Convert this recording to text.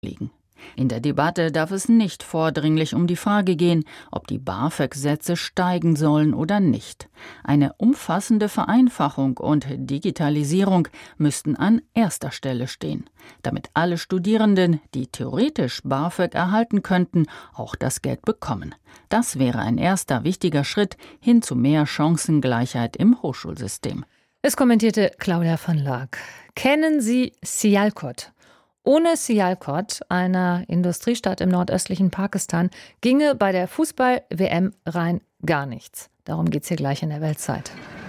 liegen. In der Debatte darf es nicht vordringlich um die Frage gehen, ob die BAföG-Sätze steigen sollen oder nicht. Eine umfassende Vereinfachung und Digitalisierung müssten an erster Stelle stehen, damit alle Studierenden, die theoretisch BAföG erhalten könnten, auch das Geld bekommen. Das wäre ein erster wichtiger Schritt hin zu mehr Chancengleichheit im Hochschulsystem. Es kommentierte Claudia van Laak. Kennen Sie Sialkot? Ohne Sialkot, einer Industriestadt im nordöstlichen Pakistan, ginge bei der Fußball-WM rein gar nichts. Darum geht's hier gleich in der Weltzeit.